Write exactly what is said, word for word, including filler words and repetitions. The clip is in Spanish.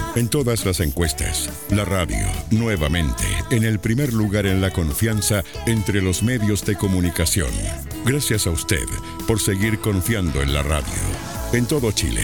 En todas las encuestas, la radio, nuevamente, en el primer lugar en la confianza entre los medios de comunicación. Gracias a usted por seguir confiando en la radio. En todo Chile,